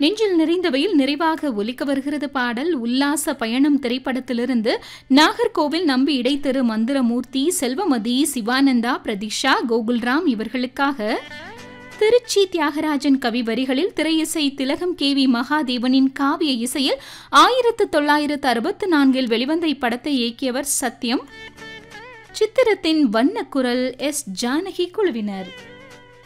நெஞ்சில் நிறைந்தவையில் நிறைவாக ஒலிக்க வருகிறது பாடல் உல்லாச பயணம் திரைப்படத்திலிருந்து. நாகர்கோவில் நம்பி இடைத்தெரு மந்திரமூர்த்தி, செல்வமதி, சிவானந்தா, பிரதிஷா, கோகுல்ராம் இவர்களுக்காக திருச்சி தியாகராஜன் கவி வரிகளில் திரையிசை திலகம் KV மகாதேவனின் காவிய இசையில் 1964 வெளிவந்த இப்படத்தை இயக்கியவர் சத்யம். சித்திரத்தின் வண்ணக்குரல் S. ஜானகி குழுவினர்.